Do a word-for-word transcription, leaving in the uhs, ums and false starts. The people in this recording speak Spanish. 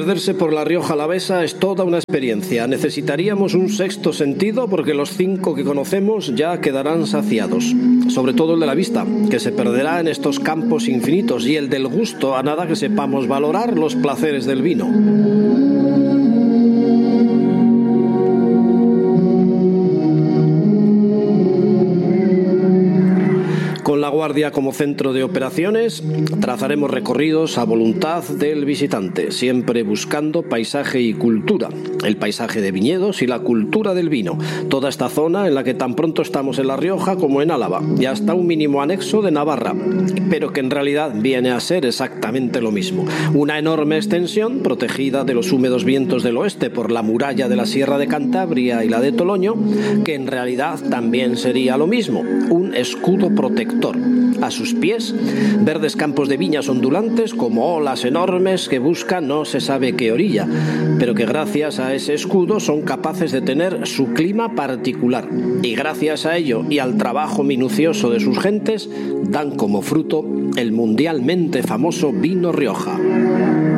Perderse por La Rioja Alavesa es toda una experiencia. Necesitaríamos un sexto sentido porque los cinco que conocemos ya quedarán saciados. Sobre todo el de la vista, que se perderá en estos campos infinitos, y el del gusto, a nada que sepamos valorar los placeres del vino. Con La Guardia como centro de operaciones, trazaremos recorridos a voluntad del visitante, siempre buscando paisaje y cultura. El paisaje de viñedos y la cultura del vino. Toda esta zona en la que tan pronto estamos en La Rioja como en Álava, y hasta un mínimo anexo de Navarra, pero que en realidad viene a ser exactamente lo mismo. Una enorme extensión protegida de los húmedos vientos del oeste por la muralla de la Sierra de Cantabria y la de Toloño, que en realidad también sería lo mismo, un escudo protector. A sus pies, verdes campos de viñas ondulantes como olas enormes que buscan no se sabe qué orilla, pero que gracias a ese escudo son capaces de tener su clima particular, y gracias a ello y al trabajo minucioso de sus gentes dan como fruto el mundialmente famoso vino Rioja.